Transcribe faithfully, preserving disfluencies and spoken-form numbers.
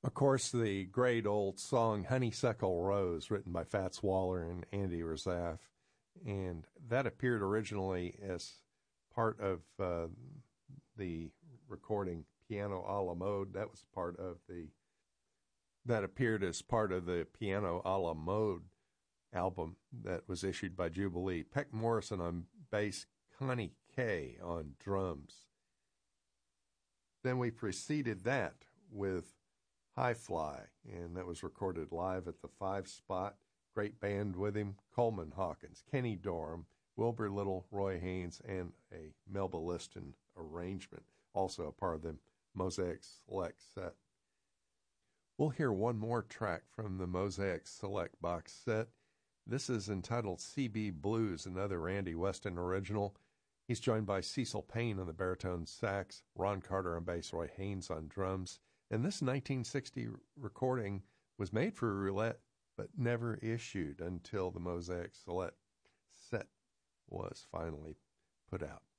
Of course, the great old song Honeysuckle Rose, written by Fats Waller and Andy Razaf, and that appeared originally as part of uh, the recording Piano a la Mode. That was part of the, that appeared as part of the Piano a la Mode album that was issued by Jubilee. Peck Morrison on bass, Connie Kay on drums. Then we preceded that with High Fly, and that was recorded live at the Five Spot. Great band with him, Coleman Hawkins, Kenny Dorham, Wilbur Little, Roy Haynes, and a Melba Liston arrangement, also a part of the Mosaic Select set. We'll hear one more track from the Mosaic Select box set. This is entitled C B Blues, another Randy Weston original. He's joined by Cecil Payne on the baritone sax, Ron Carter on bass, Roy Haynes on drums. And this nineteen sixty recording was made for roulette, but never issued until the Mosaic Select set was finally put out.